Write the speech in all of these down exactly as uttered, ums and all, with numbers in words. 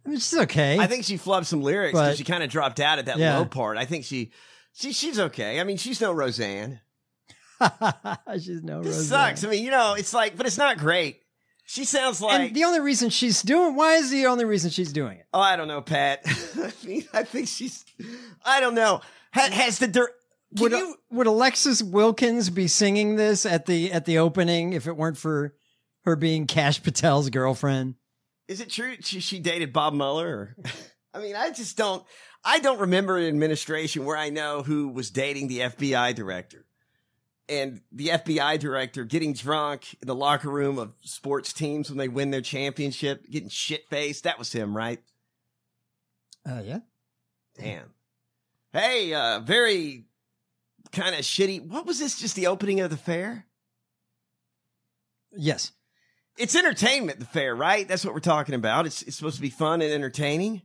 I mean, she's okay. I think she flubbed some lyrics But- because she kind of dropped out at that Yeah. low part. I think she, she, she's okay. I mean, she's no Roseanne. she's no This Roseanne. sucks. I mean, you know, it's like, but it's not great. She sounds like. And the only reason she's doing, why is the only reason she's doing it? Oh, I don't know, Pat. I mean, I think she's. I don't know. Ha, has the dirt? Would, you, would Alexis Wilkins be singing this at the at the opening if it weren't for her being Kash Patel's girlfriend? Is it true she, she dated Bob Mueller? Or, I mean, I just don't. I don't remember an administration where I know who was dating the F B I director. And the F B I director getting drunk in the locker room of sports teams when they win their championship, getting shit-faced. That was him, right? Uh, yeah. Damn. Hey, uh, very kind of shitty. What was this? Just the opening of the fair? Yes. It's entertainment, the fair, right? That's what we're talking about. It's, it's supposed to be fun and entertaining?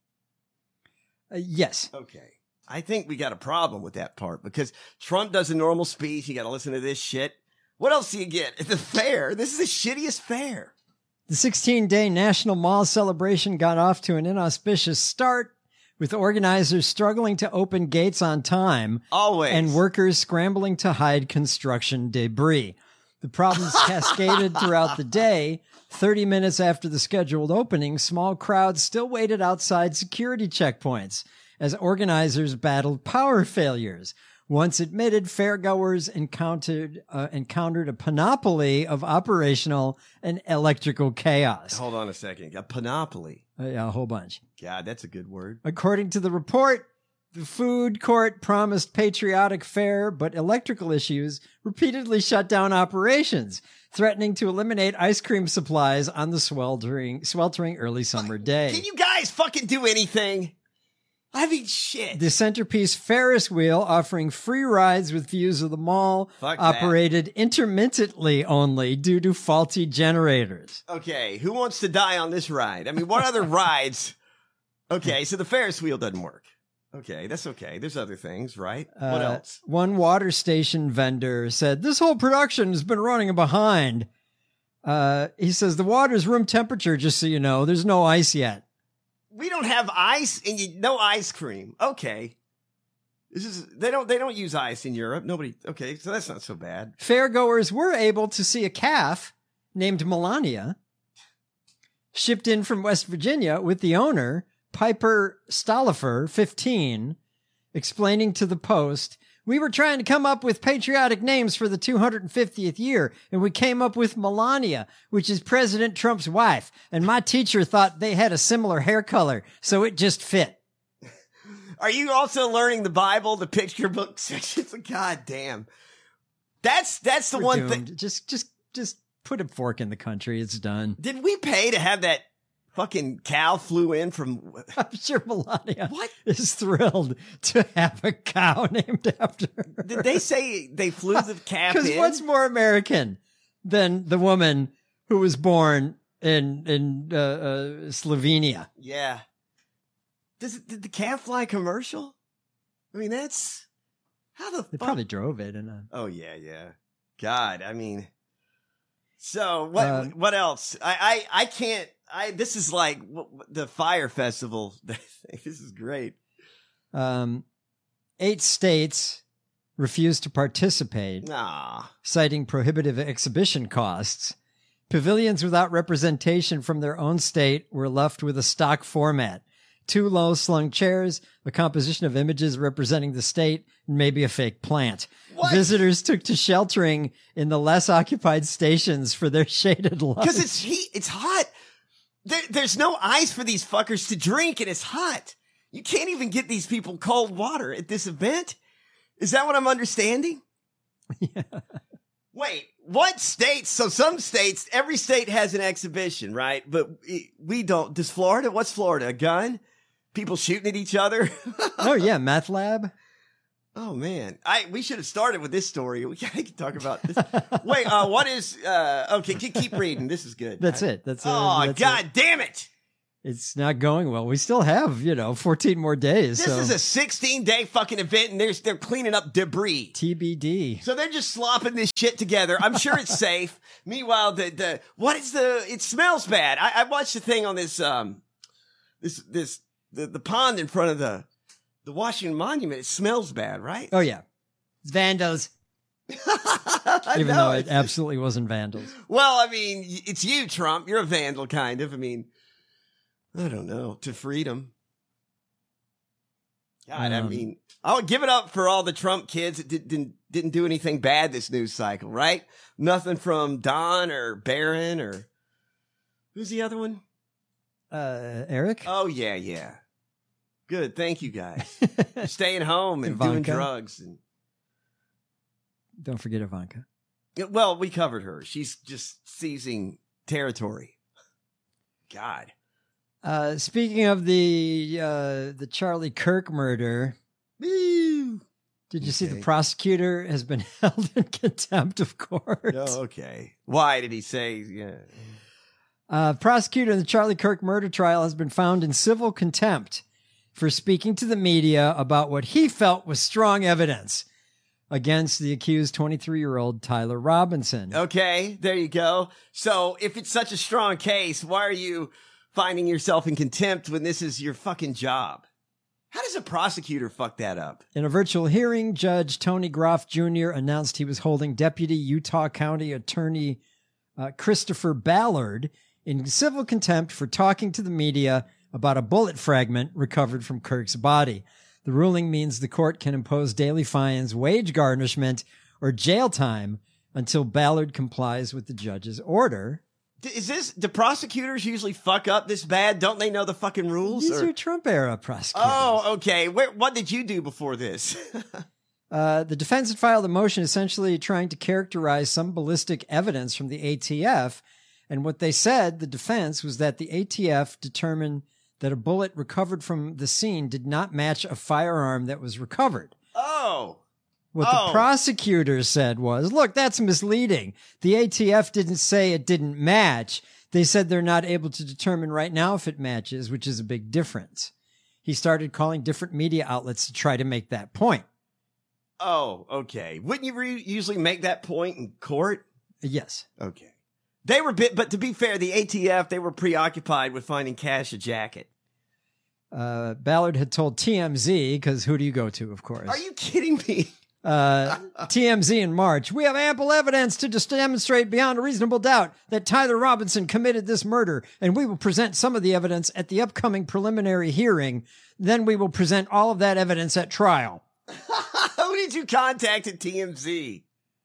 Uh, yes. Okay. I think we got a problem with that part because Trump does a normal speech. You got to listen to this shit. What else do you get at the fair? This is the shittiest fair. The sixteen-day National Mall celebration got off to an inauspicious start, with organizers struggling to open gates on time. Always. And workers scrambling to hide construction debris. The problems cascaded throughout the day. thirty minutes after the scheduled opening, small crowds still waited outside security checkpoints as organizers battled power failures. Once admitted, fairgoers encountered uh, encountered a panoply of operational and electrical chaos. Hold on a second. A panoply. Uh, yeah, a whole bunch. God, that's a good word. According to the report, the food court promised patriotic fare, but electrical issues repeatedly shut down operations, threatening to eliminate ice cream supplies on the sweltering, sweltering early summer day. Can you guys fucking do anything? I mean, shit. The centerpiece Ferris wheel, offering free rides with views of the mall, Fuck that. operated intermittently only due to faulty generators. Okay, who wants to die on this ride? I mean, what other rides? Okay, so the Ferris wheel doesn't work. Okay, that's okay. There's other things, right? What Uh, else? One water station vendor said, this whole production has been running behind. Uh, he says, the water's room temperature, just so you know. There's no ice yet. We don't have ice and you, no ice cream. Okay. This is, they don't, they don't use ice in Europe. Nobody, okay, so that's not so bad. Fairgoers were able to see a calf named Melania shipped in from West Virginia with the owner, Piper Stollifer, fifteen, explaining to the Post, we were trying to come up with patriotic names for the two hundred fiftieth year, and we came up with Melania, which is President Trump's wife, and my teacher thought they had a similar hair color, so it just fit. Are you also learning the Bible, the picture book sections? God damn. That's, that's the We're one thing. doomed. Just, just, just put a fork in the country. It's done. Did we pay to have that fucking cow flew in from? I'm sure Melania What? is thrilled to have a cow named after her. Did they say they flew the calf Because in? what's more American than the woman who was born in in uh, uh, Slovenia? Yeah. Does it, did the calf fly commercial? I mean, that's how the They fuck? probably drove it in a. Oh yeah, yeah. God, I mean. So what? Uh, what else? I, I I can't. I this is like w- w- the Fire Festival. This is great. Um, eight states refused to participate, Nah. citing prohibitive exhibition costs. Pavilions without representation from their own state were left with a stock format. Two low-slung chairs, a composition of images representing the state, and maybe a fake plant. What? Visitors took to sheltering in the less occupied stations for their shaded lunch. Because it's heat. It's hot. There, there's no ice for these fuckers to drink, and it's hot. You can't even get these people cold water at this event. Is that what I'm understanding? Yeah. Wait, what states? So some states, every state has an exhibition, right? But we don't. Does Florida? What's Florida? A gun? People shooting at each other? Oh yeah, meth lab. Oh man, I we should have started with this story. We can talk about this. Wait, uh, what is? Uh, okay, keep, keep reading. This is good. That's it. That's it. Oh That's God, it. damn it! It's not going well. We still have, you know, fourteen more days. This so. is a sixteen day fucking event, and they're they're cleaning up debris. T B D. So they're just slopping this shit together. I'm sure it's safe. Meanwhile, the the what is the? It smells bad. I, I watched the thing on this um this this the, the pond in front of the the Washington Monument, it smells bad, right? Oh yeah, it's vandals. Even know, though it absolutely wasn't vandals. Well, I mean, it's you, Trump. You're a vandal, kind of. I mean, I don't know. To freedom. God, um, I mean, I'll give it up for all the Trump kids that did, didn't didn't do anything bad this news cycle, right? Nothing from Don or Barron or who's the other one? Uh, Eric. Oh yeah, yeah. Good, thank you guys. Staying home and Ivanka. doing drugs and. Don't forget Ivanka. Well, we covered her. She's just seizing territory. God. Uh, speaking of the uh, the Charlie Kirk murder, Woo. did you Okay. see the prosecutor has been held in contempt of court? Oh, okay. Why did he say? Yeah. Uh, prosecutor in the Charlie Kirk murder trial has been found in civil contempt for speaking to the media about what he felt was strong evidence against the accused twenty-three-year-old Tyler Robinson. Okay, there you go. So if it's such a strong case, why are you finding yourself in contempt when this is your fucking job? How does a prosecutor fuck that up? In a virtual hearing, Judge Tony Groff Junior announced he was holding Deputy Utah County Attorney uh, Christopher Ballard in civil contempt for talking to the media about a bullet fragment recovered from Kirk's body. The ruling means the court can impose daily fines, wage garnishment, or jail time until Ballard complies with the judge's order. D- Is this, do prosecutors usually fuck up this bad? Don't they know the fucking rules? These or- are Trump-era prosecutors. Oh, okay. Where, what did you do before this? Uh, the defense had filed a motion essentially trying to characterize some ballistic evidence from the A T F. And what they said, the defense, was that the A T F determined that a bullet recovered from the scene did not match a firearm that was recovered. Oh. What Oh. the prosecutors said was, look, that's misleading. The A T F didn't say it didn't match. They said they're not able to determine right now if it matches, which is a big difference. He started calling different media outlets to try to make that point. Oh, okay. Wouldn't you re- usually make that point in court? Yes. Okay. They were bit, but to be fair, the A T F, they were preoccupied with finding Cash a jacket. Uh, Ballard had told T M Z, because who do you go to, of course? Are you kidding me? Uh, T M Z in March. We have ample evidence to just demonstrate beyond a reasonable doubt that Tyler Robinson committed this murder, and we will present some of the evidence at the upcoming preliminary hearing. Then we will present all of that evidence at trial. Who did you contact at T M Z?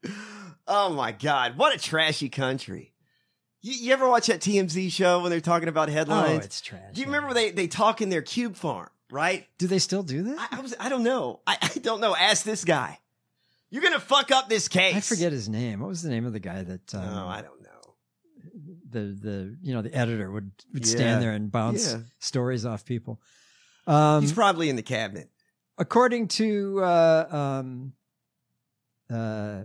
Oh my God. What a trashy country. You, you ever watch that T M Z show when they're talking about headlines? Oh, it's trash. Do you remember they, they talk in their cube farm, right? Do they still do that? I, I was, I don't know. I, I don't know. Ask this guy. You're going to fuck up this case. I forget his name. What was the name of the guy that? Um, Oh, I don't know. The the you know the editor would would Yeah. stand there and bounce Yeah. stories off people. Um, He's probably in the cabinet. according to uh, um, uh,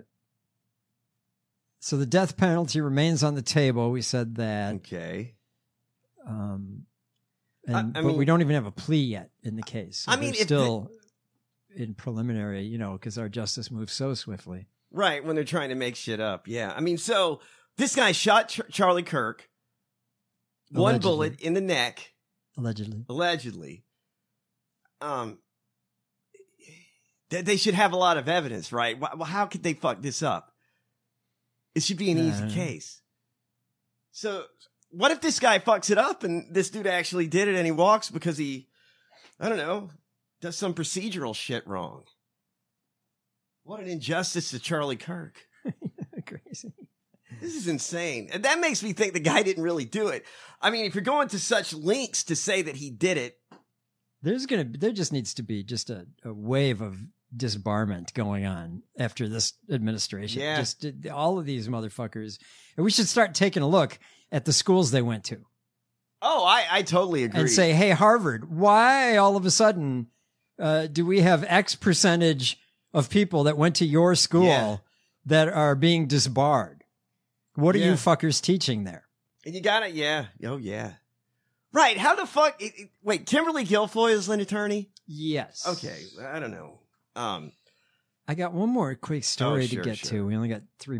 so the death penalty remains on the table. We said that, Okay. um, and I- I but we mean- don't even have a plea yet in the case. So I mean, they're if the- still in preliminary, you know, because our justice moves so swiftly. Right, when they're trying to make shit up. Yeah. I mean, so this guy shot Ch- Charlie Kirk. One Allegedly. bullet in the neck, Allegedly, allegedly. Um, they, they should have a lot of evidence, right? Wh- Well, how could they fuck this up? It should be an I easy don't know. case. So, what if this guy fucks it up and this dude actually did it and he walks because he, I don't know, does some procedural shit wrong? What an injustice to Charlie Kirk. crazy. This is insane. And that makes me think the guy didn't really do it. I mean, if you're going to such lengths to say that he did it, There's gonna there just needs to be just a, a wave of disbarment going on after this administration. Yeah. Just uh, all of these motherfuckers. And we should start taking a look at the schools they went to oh, I, I totally agree. and say, hey, Harvard, why all of a sudden uh, do we have X percentage of people that went to your school Yeah. that are being disbarred? What are Yeah. you fuckers teaching there? and you gotta, yeah. Oh, yeah. Right. How the fuck? It, it- wait, Kimberly Guilfoyle is an attorney? Yes. Okay. I don't know. Um, I got one more quick story Oh, sure, to get sure. to. We only got three